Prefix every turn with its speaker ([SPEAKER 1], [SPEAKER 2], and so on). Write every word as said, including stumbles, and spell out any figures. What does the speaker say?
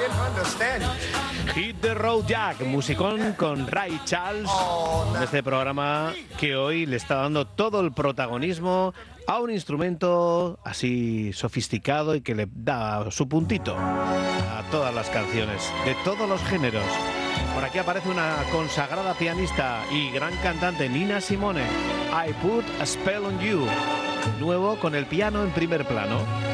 [SPEAKER 1] Hit the Road Jack, musicón con Ray Charles, en este programa que hoy le está dando todo el protagonismo a un instrumento así sofisticado y que le da su puntito a todas las canciones, de todos los géneros. Por aquí aparece una consagrada pianista y gran cantante, Nina Simone. I Put a Spell on You, nuevo con el piano en primer plano.